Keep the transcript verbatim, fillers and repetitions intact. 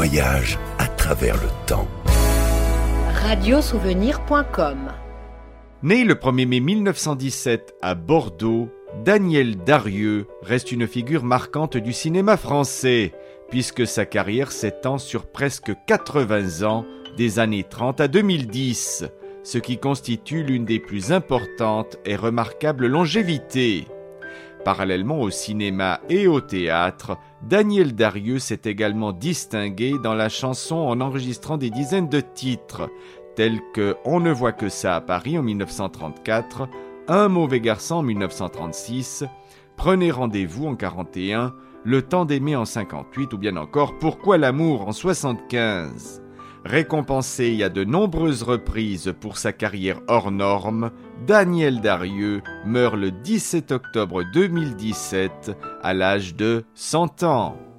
voyage à travers le temps. radiosouvenir point com. Né le premier mai mille neuf cent dix-sept à Bordeaux, Daniel Darieux reste une figure marquante du cinéma français, puisque sa carrière s'étend sur presque quatre-vingts ans, des années trente à deux mille dix, ce qui constitue l'une des plus importantes et remarquables longévités. Parallèlement au cinéma et au théâtre, Daniel Darieux s'est également distingué dans la chanson en enregistrant des dizaines de titres, tels que On ne voit que ça à Paris en dix-neuf cent trente-quatre, Un mauvais garçon en dix-neuf cent trente-six, Prenez rendez-vous en quarante et un, Le temps d'aimer en cinquante-huit ou bien encore Pourquoi l'amour en soixante-quinze. Récompensé à de nombreuses reprises pour sa carrière hors norme, Daniel Darieux meurt le dix-sept octobre deux mille dix-sept à l'âge de cent ans.